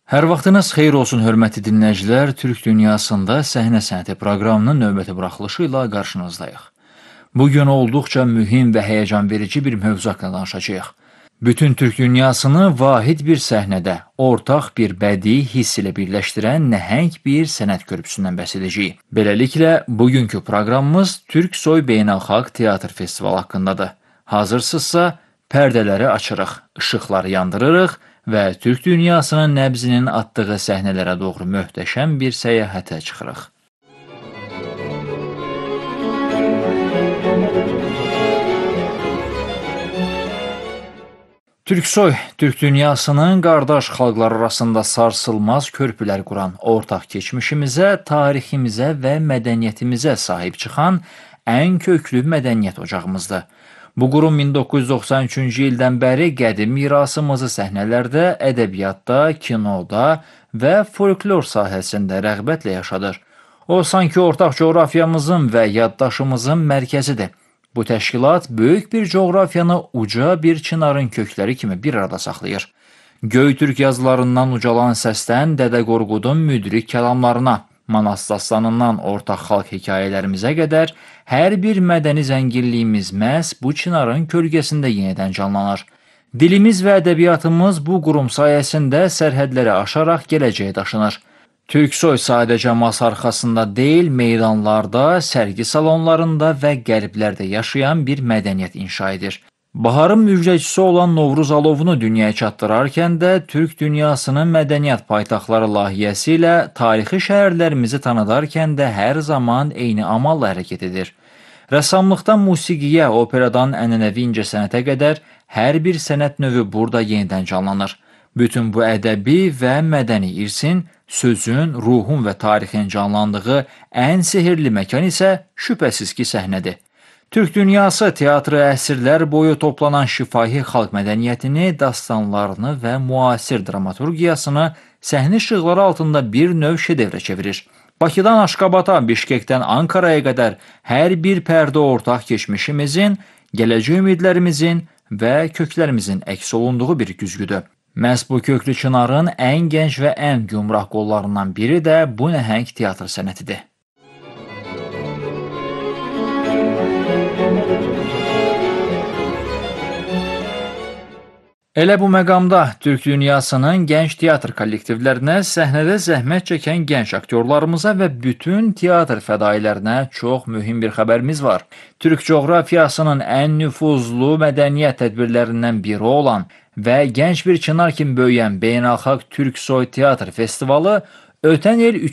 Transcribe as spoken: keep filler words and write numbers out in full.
Hər vaxtınız xeyir olsun, hörmətli dinləyicilər. Türk dünyasında səhnə sənəti proqramının növbəti buraxılışı ilə qarşınızdayıq. Bugün olduqca mühüm və həyəcan verici bir mövzu haqqında danışacağıq. Bütün Türk dünyasını vahid bir səhnədə, ortaq bir bədii hiss ilə birləşdirən nəhəng bir sənət körpüsündən bəhs edəcəyik. Beləliklə, bugünkü proqramımız Türk Soy Beynəlxalq Teatr Festivalı haqqındadır. Hazırsızsa, pərdələri açırıq, işıqları yandırırıq və Türk dünyasının nəbzinin atdığı səhnələrə doğru möhtəşəm bir səyahətə çıxırıq. Türksoy, Türk dünyasının qardaş xalqlar arasında sarsılmaz körpülər quran, ortaq keçmişimizə, tariximizə və mədəniyyətimizə sahib çıxan ən köklü mədəniyyət ocağımızdır. Bu qurum min doqquz yüz doxsan üçüncü ildən bəri qədim mirasımızı səhnələrdə, ədəbiyyatda, kinoda və folklor sahəsində rəğbətlə yaşadır. O, sanki ortaq coğrafiyamızın və yaddaşımızın mərkəzidir. Bu təşkilat böyük bir coğrafiyanı uca bir çınarın kökləri kimi bir arada saxlayır. Göytürk yazılarından ucalan səsdən Dədə Qorqudun müdrik kəlamlarına, Manas dastanından ortaq xalq hekayələrimizə qədər hər bir mədəni zənginliyimiz məhz bu çınarın kölgəsində yenidən canlanır. Dilimiz və ədəbiyyatımız bu qurum sayəsində sərhədləri aşaraq gələcəyə daşınır. Türksoy sadəcə masa arxasında deyil, meydanlarda, sərgi salonlarında və qərblərdə yaşayan bir mədəniyyət inşa edir. Baharın müjdəçisi olan Novruz alovunu dünyaya çatdırarkən də Türk dünyasının mədəniyyət paytaxtları layihəsi ilə tarixi şəhərlərimizi tanıdarkən də hər zaman eyni amalla hərəkət edir. Rəssamlıqdan musiqiyə, operadan ənənəvi incəsənətə qədər hər bir sənət növü burada yenidən canlanır. Bütün bu ədəbi və mədəni irsin, sözün, ruhun və tarixin canlandığı ən sehirli məkan isə şübhəsiz ki, səhnədir. Türk dünyası teatrı əsrlər boyu toplanan şifahi xalq mədəniyyətini, dastanlarını və müasir dramaturgiyasını səhnə işıqları altında bir növ şedevrə çevirir. Bakıdan Aşqabata, Bişkekdən Ankaraya qədər hər bir pərdə ortaq keçmişimizin, gələcək ümidlərimizin və köklərimizin əks olunduğu bir güzgüdür. Məhz bu köklü çınarın ən gənc və ən gümrah qollarından biri də bu nəhəng teatr sənətidir. Elə bu məqamda Türk dünyasının gənc teatr kollektivlərinə, səhnədə zəhmət çəkən gənc aktyorlarımıza və bütün teatr fədailərinə çox mühüm bir xəbərimiz var. Türk coğrafiyasının ən nüfuzlu mədəniyyət tədbirlərindən biri olan və gənc bir çınar kimi böyüyən Beynəlxalq Türk Soy Teatr Festivalı ötən il